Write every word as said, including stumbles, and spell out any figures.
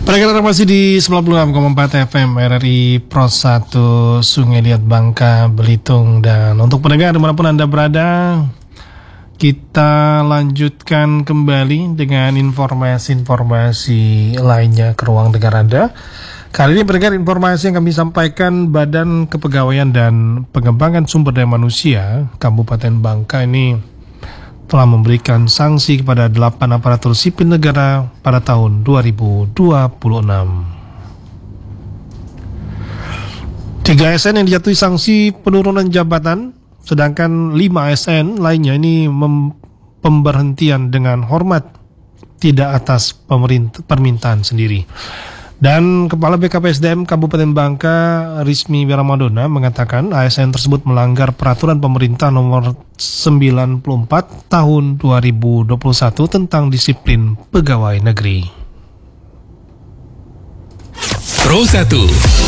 Pendengar masih di sembilan puluh enam koma empat F M R R I Pro satu Sungai Liat Bangka Belitung. Dan untuk pendengar dimanapun Anda berada, kita lanjutkan kembali dengan informasi-informasi lainnya ke ruang dengar Anda. Kali ini pendengar, informasi yang kami sampaikan, Badan Kepegawaian dan Pengembangan Sumber Daya Manusia Kabupaten Bangka ini telah memberikan sanksi kepada delapan aparatur sipil negara pada tahun dua ribu dua puluh enam. Tiga A S N yang dijatuhi sanksi penurunan jabatan, sedangkan lima A S N lainnya ini mem- pemberhentian dengan hormat tidak atas permintaan sendiri. Dan Kepala B K P S D M Kabupaten Bangka, Rizmi Wiramadona, mengatakan A S N tersebut melanggar peraturan pemerintah nomor sembilan puluh empat tahun dua ribu dua puluh satu tentang disiplin pegawai negeri. Pro satu